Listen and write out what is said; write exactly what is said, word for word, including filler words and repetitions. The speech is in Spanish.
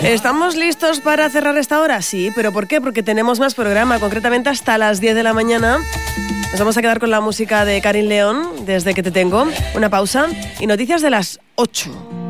¿Estamos listos para cerrar esta hora? Sí, ¿pero por qué? Porque tenemos más programa, concretamente hasta las diez de la mañana. Nos vamos a quedar con la música de Karin León, Desde que te tengo, una pausa y noticias de las ocho.